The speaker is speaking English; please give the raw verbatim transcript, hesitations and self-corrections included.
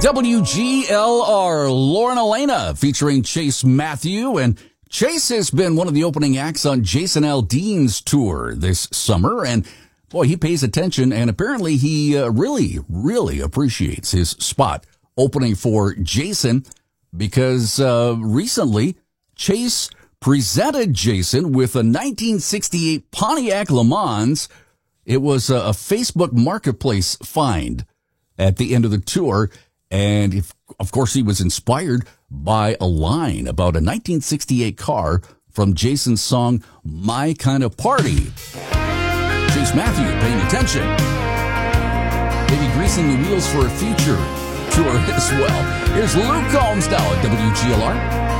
W G L R, Lauren Elena featuring Chase Matthew. And Chase has been one of the opening acts on Jason Aldean's tour this summer. And boy, he pays attention, and apparently he uh, really, really appreciates his spot opening for Jason because uh, recently Chase presented Jason with a nineteen sixty-eight Pontiac Le Mans. It was a, a Facebook Marketplace find at the end of the tour. And if, of course, he was inspired by a line about a nineteen sixty-eight car from Jason's song, My Kind of Party. Chase Matthew paying attention. Maybe greasing the wheels for a future tour as well. Here's Luke Combs now at W G L R.